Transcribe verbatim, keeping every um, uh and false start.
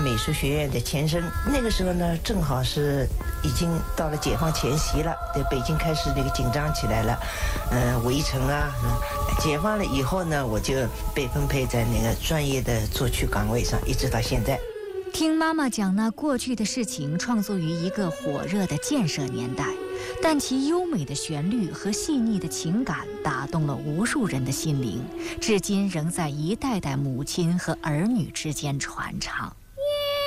美术学院的前身。那个时候呢，正好是已经到了解放前夕了，对，北京开始那个紧张起来了，嗯、呃，围城啊，嗯，解放了以后呢，我就被分配在那个专业的作曲岗位上，一直到现在。 听妈妈讲那过去的事情，创作于一个火热的建设年代，但其优美的旋律和细腻的情感打动了无数人的心灵，至今仍在一代代母亲和儿女之间传唱。